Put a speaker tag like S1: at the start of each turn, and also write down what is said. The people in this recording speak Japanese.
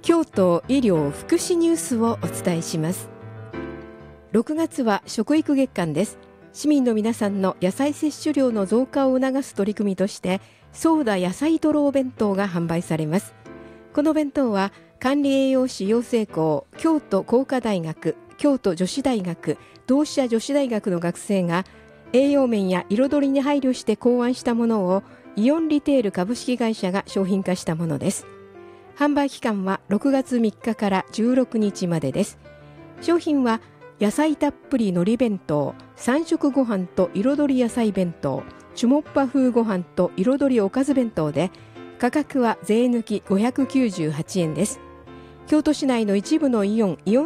S1: 京都医療福祉ニュースをお伝えします。6月は食育月間です。市民の皆さんの野菜摂取量の増加を促す取り組みとして、ソーダ野菜ドロー弁当が販売されます。この弁当は管理栄養士養成校、京都工科大学、京都女子大学、同志社女子大学の学生が栄養面や彩りに配慮して考案したものをイオンリテール株式会社が商品化したものです。販売期間は6月3日から16日までです。商品は野菜たっぷり海苔弁当、三色ご飯と彩り野菜弁当、チュモッパ風ご飯と彩りおかず弁当で、価格は税抜き598円です。京都市内の一部のイオン